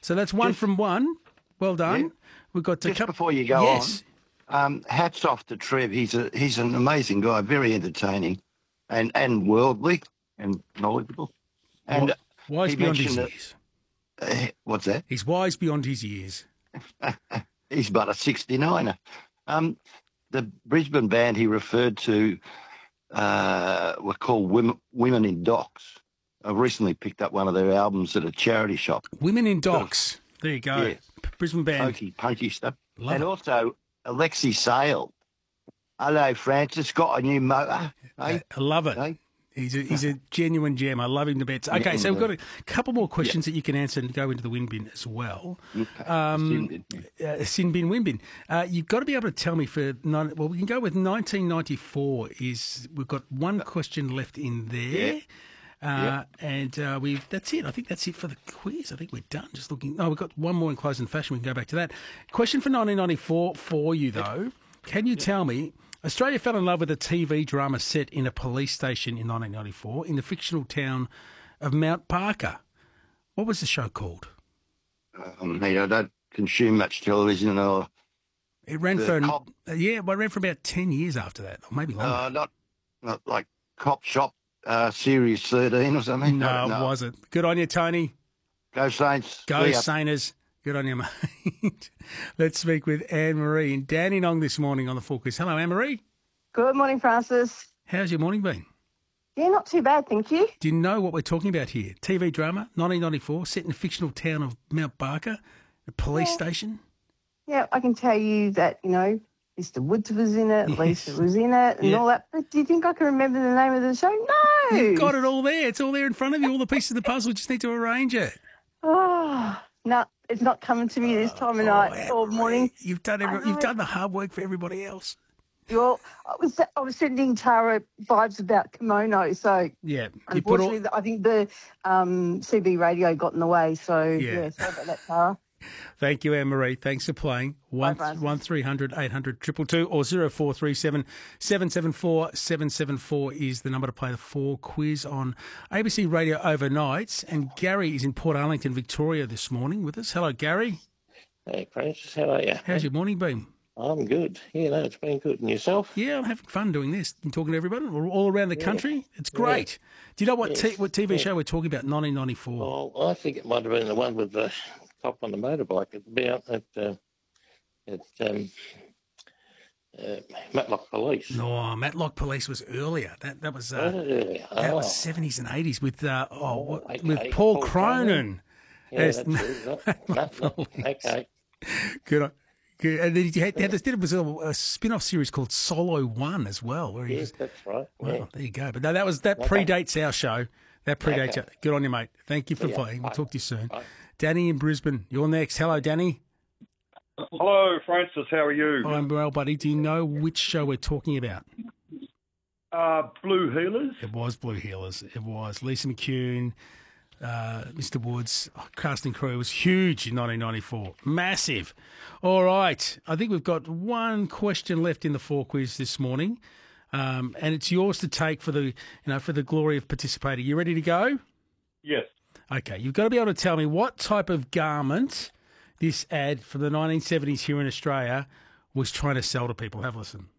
So that's one from one. Well done. Yeah. We've got to Just before you go yes. on, hats off to Trev. He's an amazing guy, very entertaining and worldly and knowledgeable. And Wise he beyond his mentioned years. what's that? He's wise beyond his years. He's but a 69er. The Brisbane band he referred to were called Women in Docks. I recently picked up one of their albums at a charity shop. Women in Docks. There you go. Yeah. Brisbane band. Punky stuff. Love and it. also Alexi Sale. Hello, Francis. Got a new motor. I love it. Hey? He's a genuine gem. I love him to bits. Okay, so we've got a couple more questions that you can answer and go into the win bin as well. Sin bin, win bin. You've got to be able to tell me we can go with 1994. We've got one question left in there. And that's it. I think that's it for the quiz. I think we're done. Just looking. No, we've got one more in closing fashion. We can go back to that. Question for 1994 for you, though. Can you tell me, Australia fell in love with a TV drama set in a police station in 1994 in the fictional town of Mount Barker. What was the show called? Mate, I don't consume much television. It ran for it ran for about 10 years after that, or maybe longer. Not like Cop Shop. Series 13 or something? No, it wasn't. Good on you, Tony. Go Saints. Go Sainers. Good on you, mate. Let's speak with Anne-Marie in Dandenong this morning on the Full Quiz. Hello, Anne-Marie. Good morning, Francis. How's your morning been? Yeah, not too bad, thank you. Do you know what we're talking about here? TV drama, 1994, set in the fictional town of Mount Barker, a police station? Yeah, I can tell you that, Mr. Woods was in it, Lisa was in it, and all that. But do you think I can remember the name of the show? No. You've got it all there. It's all there in front of you. All the pieces of the puzzle. You just need to arrange it. Oh, no, it's not coming to me this time of night or morning. You've done the hard work for everybody else. Well, I was sending Tara vibes about kimono, so yeah. Unfortunately, I think the CB radio got in the way. So sorry about that, Tara. Thank you, Anne-Marie. Thanks for playing. 1300 800 222 or 0437 774 774 is the number to play the 4 quiz on ABC Radio Overnights. And Gary is in Port Arlington, Victoria this morning with us. Hello, Gary. Hey, Francis. How are you? How's your morning been? I'm good. It's been good. And yourself? Yeah, I'm having fun doing this and talking to everybody all around the country. It's great. Do you know what TV show we're talking about, 1994? Well, I think it might have been the one with the cop on the motorbike at Matlock Police. No, Matlock Police was earlier. That was that was 70s and 80s with with Paul Cronin. Yeah, that's true. Okay. Good. And then there was a spin-off series called Solo One as well. Where that's right. Well, there you go. But no, that predates our show. That predates. Good on you, mate. Thank you for playing. We'll talk to you soon. Bye. Danny in Brisbane, you're next. Hello, Danny. Hello, Francis. How are you? I'm well, buddy. Do you know which show we're talking about? Blue Heelers. It was Blue Heelers. It was Lisa McCune, Mr. Woods. Cast and crew was huge in 1994. Massive. All right. I think we've got one question left in the 4 quiz this morning, and it's yours to take for the glory of participating. You ready to go? Yes. Okay, you've got to be able to tell me what type of garment this ad from the 1970s here in Australia was trying to sell to people. Have a listen.